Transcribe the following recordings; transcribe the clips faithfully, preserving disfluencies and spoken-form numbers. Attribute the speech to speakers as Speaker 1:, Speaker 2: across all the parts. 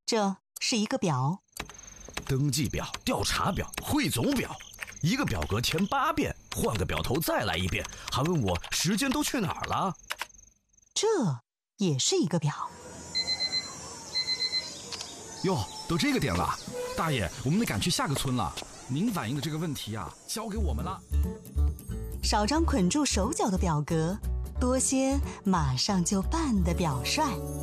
Speaker 1: 这是一个表，
Speaker 2: 登记表、调查表、汇总表，一个表格填八遍，换个表头再来一遍，还问我时间都去哪儿了。
Speaker 1: 这也是一个表。
Speaker 3: 哟，都这个点了，大爷，我们得赶去下个村了。您反映的这个问题啊，交给我们了。
Speaker 1: 少张捆住手脚的表格，多些马上就办的表率。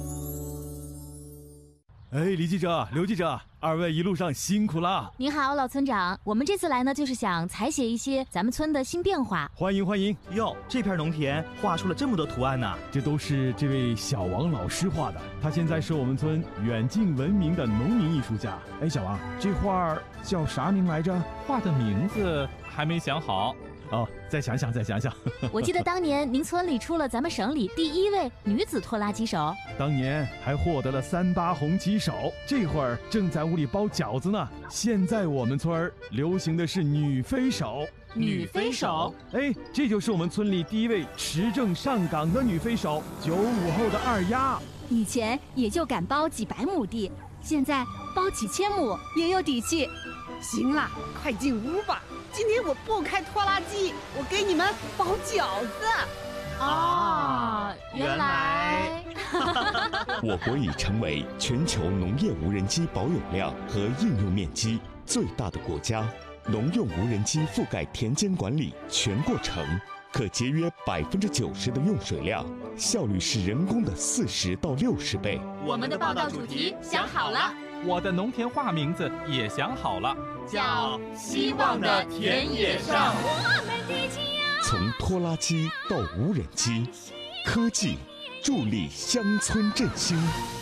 Speaker 4: 哎，李记者、刘记者，二位一路上辛苦了。
Speaker 5: 您好，老村长，我们这次来呢，就是想采写一些咱们村的新变化。
Speaker 4: 欢迎欢迎。
Speaker 6: 哟，这片农田画出了这么多图案呢、啊，
Speaker 4: 这都是这位小王老师画的，他现在是我们村远近闻名的农民艺术家。哎，小王，这画叫啥名来着？
Speaker 7: 画的名字还没想好。
Speaker 4: 哦，再想想，再想想。
Speaker 5: 我记得当年您村里出了咱们省里第一位女子拖拉机手，
Speaker 4: 当年还获得了三八红旗手。这会儿正在屋里包饺子呢。现在我们村儿流行的是女飞手。
Speaker 5: 女飞手？
Speaker 4: 哎，这就是我们村里第一位持证上岗的女飞手，九五后的二丫。
Speaker 8: 以前也就敢包几百亩地，现在包几千亩也有底气。
Speaker 9: 行了，快进屋吧。今天我不开拖拉机，我给你们包饺子。
Speaker 5: 啊，原来
Speaker 10: 我国已成为全球农业无人机保有量和应用面积最大的国家，农用无人机覆盖田间管理全过程，可节约百分之九十的用水量，效率是人工的四十到六十倍。
Speaker 5: 我们的报道主题想好了，
Speaker 7: 我的农田画名字也想好了，
Speaker 5: 叫希望的田野上。
Speaker 10: 从拖拉机到无人机，科技助力乡村振兴。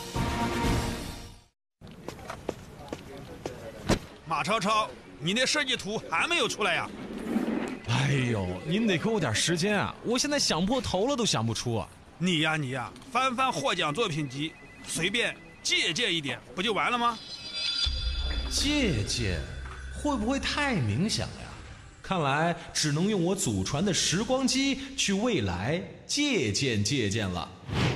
Speaker 11: 马超超，你那设计图还没有出来呀？
Speaker 12: 哎呦，您得给我点时间啊！我现在想破头了都想不出啊！
Speaker 11: 你呀你呀，翻翻获奖作品集，随便借鉴一点，不就完了吗？
Speaker 12: 借鉴，会不会太冥想呀？看来只能用我祖传的时光机去未来借鉴借鉴了。